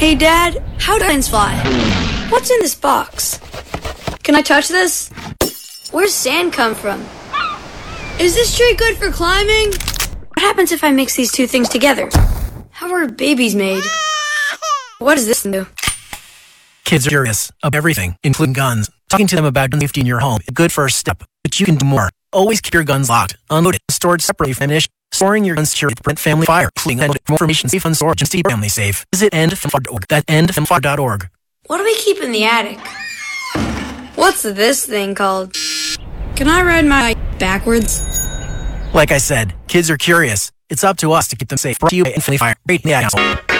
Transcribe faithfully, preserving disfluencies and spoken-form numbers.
Hey, Dad, how do planes fly? What's in this box? Can I touch this? Where's sand come from? Is this tree good for climbing? What happens if I mix these two things together? How are babies made? What does this do? Kids are curious about everything, including guns. Talking to them about gun safety in your home is a good first step, but you can do more. Always keep your guns locked, unloaded, stored separately from ammunition. Storing your guns securely to prevent family fire. Including and more information safe and storage and stay family safe. Visit end fem dot org. That's end fem dot org. What do we keep in the attic? What's this thing called? Can I ride my backwards? Like I said, kids are curious. It's up to us to keep them safe. Brought to you by Infinity Fire. Rate the asshole.